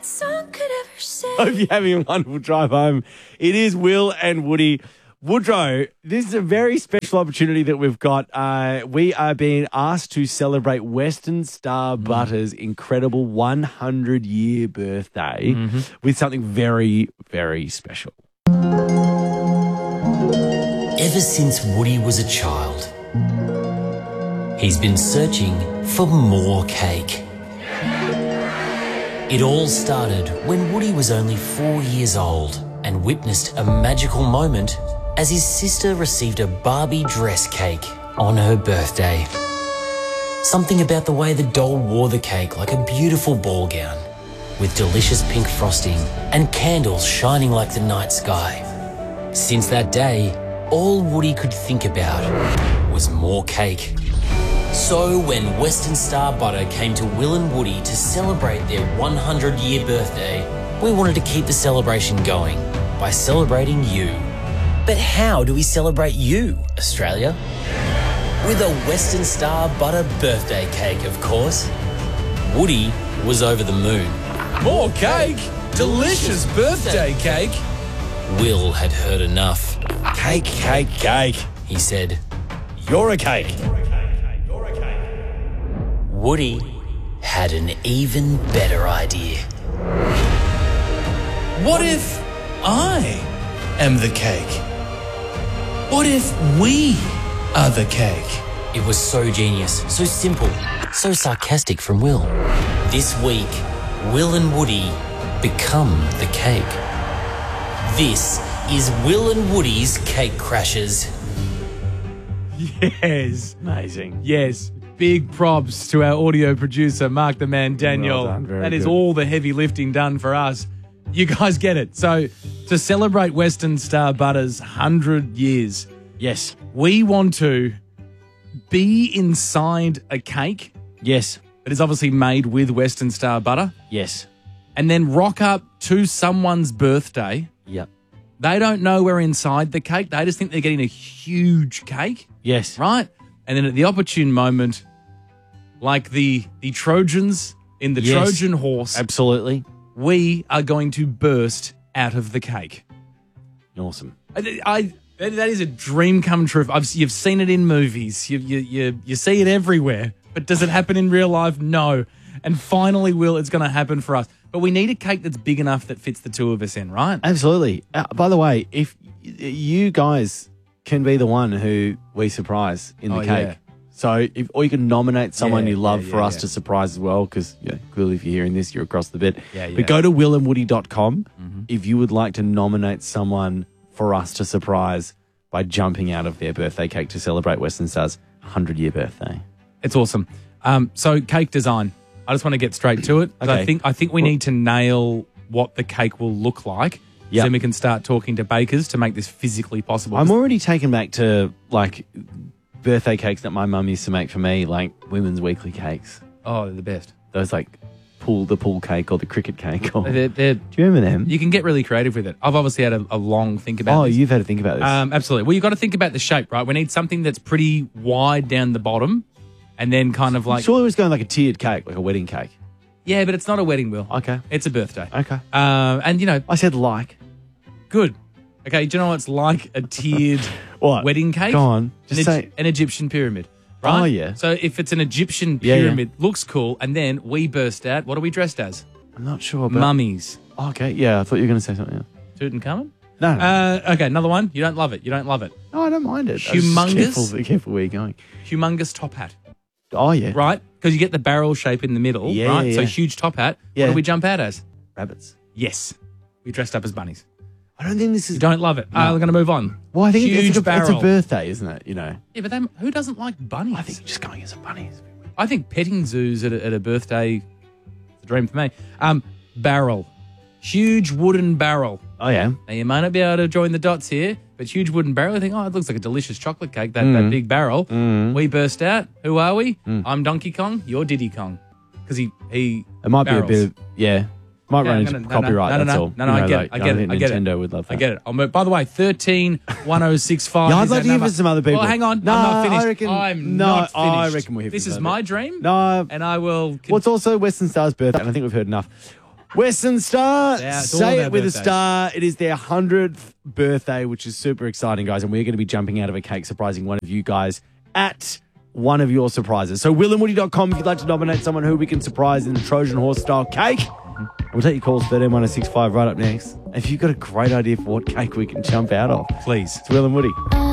that song could ever say. Hope you're having a wonderful drive home. It is Will and Woody. Woodrow, this is a very special opportunity that we've got. We are being asked to celebrate Western Star Butter's incredible 100-year birthday with something very, very special. Ever since Woody was a child, he's been searching for more cake. It all started when Woody was only 4 years old and witnessed a magical moment as his sister received a Barbie dress cake on her birthday. Something about the way the doll wore the cake like a beautiful ball gown, with delicious pink frosting and candles shining like the night sky. Since that day, all Woody could think about was more cake. So when Western Star Butter came to Will and Woody to celebrate their 100-year birthday, we wanted to keep the celebration going by celebrating you. But how do we celebrate you, Australia? With a Western Star Butter birthday cake, of course. Woody was over the moon. More cake? Delicious birthday cake? Will had heard enough. Cake, cake, cake. He said, You're a cake. Woody had an even better idea. What if I am the cake? What if we are the cake? It was so genius, so simple, so sarcastic from Will. This week, Will and Woody become the cake. This is Will and Woody's Cake Crashers. Yes. Amazing. Yes. Big props to our audio producer, Mark the Man Daniel. Well done, very that is good. all the heavy lifting done for us. You guys get it. So, to celebrate Western Star Butter's 100 years, Yes. we want to be inside a cake Yes. that is obviously made with Western Star Butter Yes. and then rock up to someone's birthday. Yep. They don't know we're inside the cake. They just think they're getting a huge cake. Yes. Right? And then at the opportune moment, like the Trojans in the Yes. Trojan horse, Absolutely. we are going to burst out of the cake. Awesome. That is a dream come true. You've seen it in movies. You see it everywhere. But does it happen in real life? No. And finally, Will, it's going to happen for us. But we need a cake that's big enough that fits the two of us in, right? Absolutely. By the way, if you guys can be the one who we surprise in the cake. Yeah. So, or you can nominate someone Yeah, you love yeah, for yeah, us yeah. to surprise as well, because clearly if you're hearing this, you're across the bit. Yeah, yeah. But go to willandwoody.com if you would like to nominate someone for us to surprise by jumping out of their birthday cake to celebrate Western Star's 100-year birthday. It's awesome. So cake design. I just want to get straight to it. Okay. I think we need to nail what the cake will look like. Yep. So then we can start talking to bakers to make this physically possible. I'm already taken back to, like, birthday cakes that my mum used to make for me, like Women's Weekly cakes. Oh, they're the best. Those, like, the pool cake or the cricket cake. Or, They're, do you remember them? you can get really creative with it. I've obviously had a long think about this. You've had to think about this. Absolutely. Well, you've got to think about the shape, right? We need something that's pretty wide down the bottom and then kind of like... Surely it was going like a tiered cake, like a wedding cake. Yeah, but it's not a wedding, Will. Okay. It's a birthday. Okay. And, you know, I said like. good. Okay, do you know what's like a tiered What? wedding cake? Go on. Just say. An Egyptian pyramid, right? Oh, yeah. So if it's an Egyptian Yeah, yeah. pyramid, looks cool, and then we burst out. What are we dressed as? I'm not sure, but. Mummies. Oh, okay, yeah, I thought you were going to say something else. Tutankhamun? No. Okay, another one. You don't love it. You don't love it. No, I don't mind it. Humongous? Be careful where you're going. Humongous top hat, Oh, yeah. right? Because you get the barrel shape in the middle, Yeah, right? yeah, So yeah. huge top hat. Yeah. What do we jump out as? Rabbits. Yes. We dressed up as bunnies. I don't think this is. You don't love it. We're going to move on. Well, I think huge it's barrel. a birthday, isn't it? You know. Yeah, but who doesn't like bunnies? I think just going as a bunny is. I think petting zoos at a birthday is a dream for me. Barrel. Huge wooden barrel. Oh, yeah. Now, you might not be able to join the dots here, but huge wooden barrel. I think, it looks like a delicious chocolate cake, that big barrel. We burst out. Who are we? I'm Donkey Kong. You're Diddy Kong. Because he It might barrels. be a bit of. Yeah. Might run into copyright, that's all. No, I get it. I get it. think I get it. Nintendo would love that. I get it. I'll move. By the way, 131065. Yeah, I'd is like our to hear number. from some other people. Well, hang on. No, I'm not finished. I reckon- I'm no, not finished. I reckon we'll hear from This is some my other dream. No. And I will... Well, it's also Western Star's birthday, and I think we've heard enough. Western Star, Yeah, it's all say about it with birthdays. a star. It is their 100th birthday, which is super exciting, guys. And we're going to be jumping out of a cake, surprising one of you guys at one of your surprises. So willandwoody.com if you'd like to nominate someone who we can surprise in the Trojan Horse style cake. We'll take your calls 131065 right up next. If you've got a great idea for what cake we can jump out of, Please. it's Will and Woody.